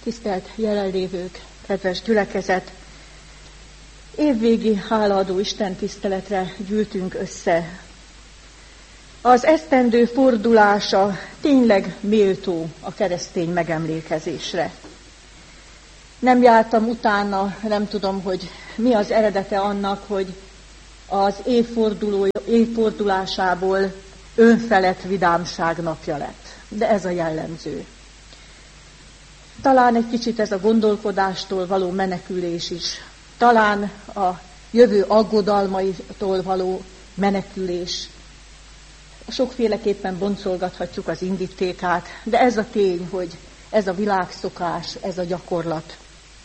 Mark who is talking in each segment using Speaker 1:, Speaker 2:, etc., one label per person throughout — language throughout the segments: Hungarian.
Speaker 1: Tisztelt jelenlévők, kedves gyülekezet! Évvégi hálaadó Isten tiszteletre gyűltünk össze. Az esztendő fordulása tényleg méltó a keresztény megemlékezésre. Nem jártam utána, nem tudom, hogy mi az eredete annak, hogy az évfordulásából önfelett vidámság napja lett. De ez a jellemző. Talán egy kicsit ez a gondolkodástól való menekülés is. Talán a jövő aggodalmaitól való menekülés. Sokféleképpen boncolgathatjuk az indítékát, de ez a tény, hogy ez a világszokás, ez a gyakorlat.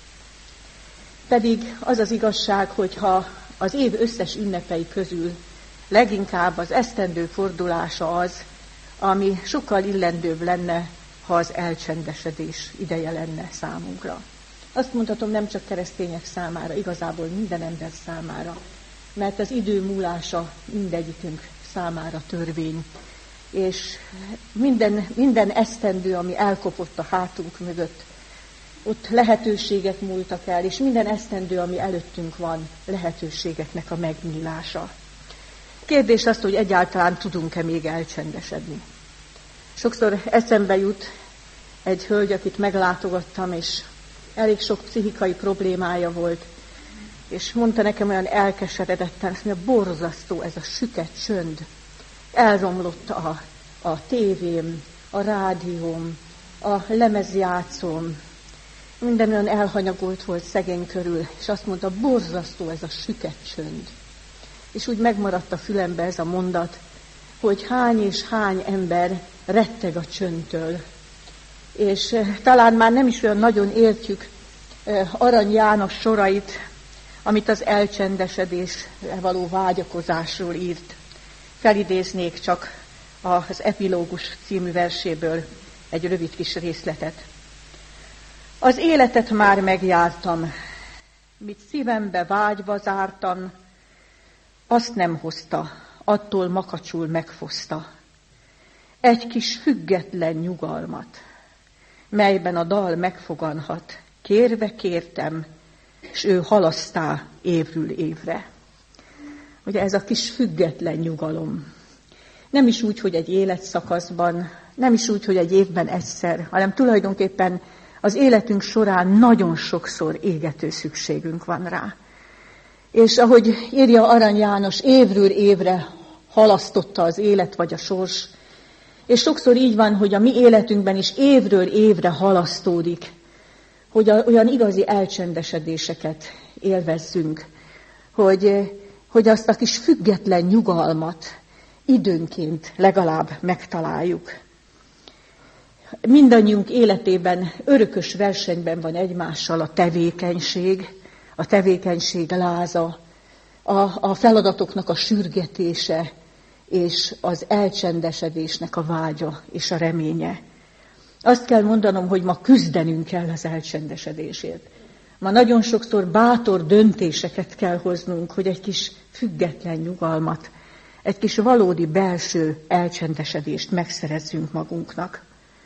Speaker 1: Pedig az az igazság, hogyha az év összes ünnepei közül leginkább az esztendő fordulása az, ami sokkal illendőbb lenne, ha az elcsendesedés ideje lenne számunkra. Azt mondhatom, nem csak keresztények számára, igazából minden ember számára, mert az idő múlása mindegyikünk számára törvény, és minden esztendő, ami elkopott a hátunk mögött, ott lehetőségek múltak el, és minden esztendő, ami előttünk van, lehetőségeknek a megnyílása. Kérdés az, hogy egyáltalán tudunk-e még elcsendesedni. Sokszor eszembe jut egy hölgy, akit meglátogattam, és elég sok pszichikai problémája volt, és mondta nekem olyan elkeseredetten, hogy borzasztó ez a süket csönd. Elromlott a tévém, a rádióm, a lemezjátszóm, minden olyan elhanyagolt volt szegény körül, és azt mondta, borzasztó ez a süket csönd. És úgy megmaradt a fülembe ez a mondat, hogy hány és hány ember retteg a csöndtől. És talán már nem is olyan nagyon értjük Arany János sorait, amit az elcsendesedésre való vágyakozásról írt. Felidéznék csak az Epilógus című verséből egy rövid kis részletet. Az életet már megjártam, mit szívembe vágyva zártam, azt nem hozta, attól makacsul megfoszta. Egy kis független nyugalmat, melyben a dal megfoganhat. Kérve kértem, s ő halasztá évről évre. Ugye ez a kis független nyugalom. Nem is úgy, hogy egy életszakaszban, nem is úgy, hogy egy évben egyszer, hanem tulajdonképpen az életünk során nagyon sokszor égető szükségünk van rá. És ahogy írja Arany János, évről évre halasztotta az élet vagy a sors, és sokszor így van, hogy a mi életünkben is évről évre halasztódik, hogy olyan igazi elcsendesedéseket élvezzünk, hogy azt a kis független nyugalmat időnként legalább megtaláljuk. Mindannyiunk életében örökös versenyben van egymással a tevékenység láza, a feladatoknak a sürgetése, és az elcsendesedésnek a vágya és a reménye. Azt kell mondanom, hogy ma küzdenünk kell az elcsendesedésért. Ma nagyon sokszor bátor döntéseket kell hoznunk, hogy egy kis független nyugalmat, egy kis valódi belső elcsendesedést megszerezzünk magunknak.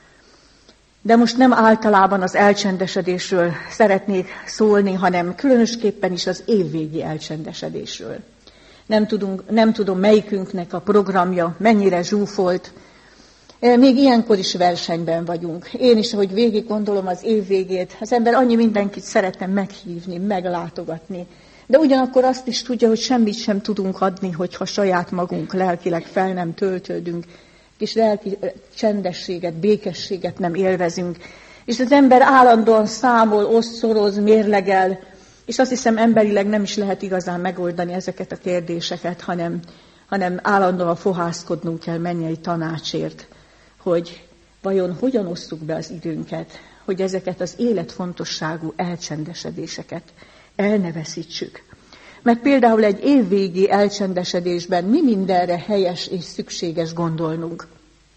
Speaker 1: De most nem általában az elcsendesedésről szeretnék szólni, hanem különösképpen is az évvégi elcsendesedésről. Nem tudom, melyikünknek a programja mennyire zsúfolt. Még ilyenkor is versenyben vagyunk. Én is, ahogy végig gondolom az év végét, az ember annyi mindenkit szeretne meghívni, meglátogatni. De ugyanakkor azt is tudja, hogy semmit sem tudunk adni, hogyha saját magunk lelkileg fel nem töltődünk, kis lelki csendességet, békességet nem élvezünk. És az ember állandóan számol, osszoroz, mérlegel, és azt hiszem emberileg nem is lehet igazán megoldani ezeket a kérdéseket, hanem állandóan fohászkodnunk kell mennyei tanácsért, hogy vajon hogyan osszuk be az időnket, hogy ezeket az életfontosságú elcsendesedéseket el ne veszítsük. Mert például egy évvégi elcsendesedésben mi mindenre helyes és szükséges gondolnunk.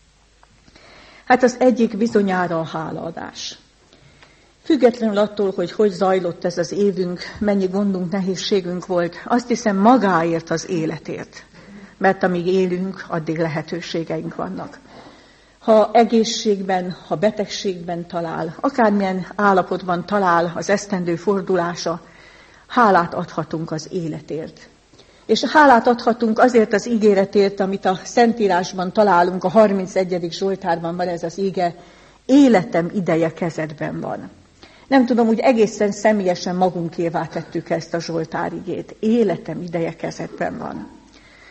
Speaker 1: Hát az egyik bizonyára a hálaadás. Függetlenül attól, hogy zajlott ez az évünk, mennyi gondunk, nehézségünk volt, azt hiszem magáért az életért. Mert amíg élünk, addig lehetőségeink vannak. Ha egészségben, ha betegségben talál, akármilyen állapotban talál az esztendő fordulása, hálát adhatunk az életért. És hálát adhatunk azért az ígéretért, amit a Szentírásban találunk, a 31. Zsoltárban van ez az íge, életem ideje kezedben van. Nem tudom, úgy egészen személyesen magunkévá tettük ezt a Zsoltár igét. Életem ideje kezedben van.